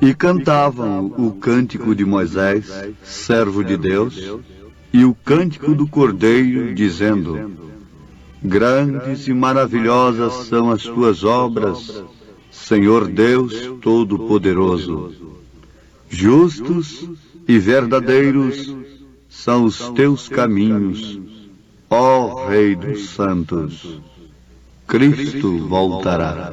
E cantavam o cântico de Moisés, servo de Deus, e o cântico do Cordeiro, dizendo: Grandes e maravilhosas são as tuas obras, Senhor Deus Todo-Poderoso. Justos e verdadeiros são os teus caminhos, ó Rei dos Santos. Cristo voltará.